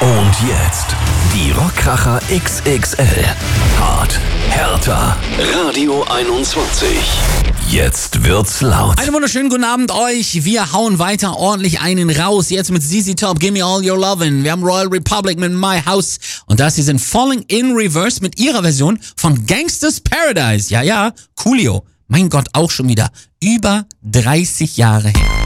Und jetzt die Rockkracher XXL. Hart, härter. Radio 21. Jetzt wird's laut. Einen wunderschönen guten Abend euch. Wir hauen weiter ordentlich einen raus. Jetzt mit ZZ Top, Gimme All Your Lovin'. Wir haben Royal Republic mit My House. Und das hier sind Falling in Reverse mit ihrer Version von Gangsta's Paradise. Ja, Coolio. Mein Gott, auch schon wieder über 30 Jahre her.